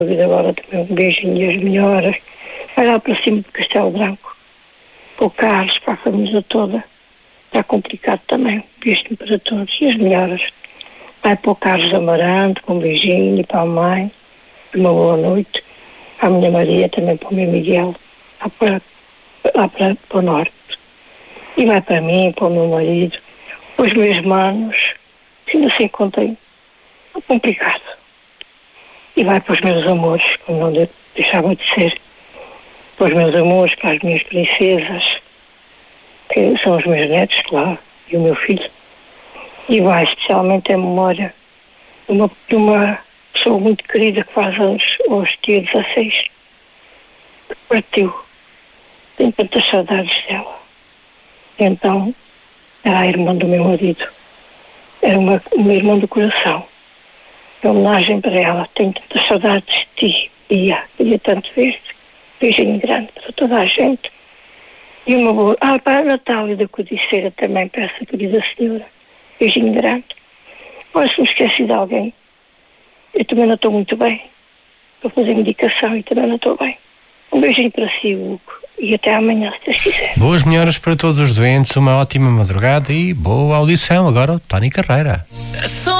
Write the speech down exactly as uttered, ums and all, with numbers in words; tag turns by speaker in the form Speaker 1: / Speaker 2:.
Speaker 1: Agora também um beijinho e as melhoras. Vai lá para cima do Castelo Branco. Para o Carlos, para a família toda. Está complicado também. Beijo para todos. E as melhoras. Vai para o Carlos Amarante, com um beijinho, e para a mãe. Uma boa noite. Para a minha Maria, também para o meu Miguel. Lá para, lá para, para o norte. E vai para mim, para o meu marido. Para os meus manos. Que ainda se encontrem. É complicado. E vai para os meus amores, como não deixava de ser. Para os meus amores, para as minhas princesas, que são os meus netos, claro, e o meu filho. E vai especialmente a memória de uma, de uma pessoa muito querida que faz anos, hoje, dia dezasseis, que partiu. Tenho tantas saudades dela. Então, era a irmã do meu marido. Era uma, uma irmã do coração. Em homenagem para ela. Tenho tantas saudades de ti, Bia. Queria tanto ver-te. Beijinho grande para toda a gente. E uma boa... Ah, para a Natália da Codiceira também, para essa querida senhora. Beijinho grande. Agora, se me esqueci de alguém, eu também não estou muito bem. Vou fazer medicação e também não estou bem. Um beijinho para si, Hugo. E até amanhã, se Deus quiser.
Speaker 2: Boas melhoras para todos os doentes, uma ótima madrugada e boa audição. Agora o Tony Carreira.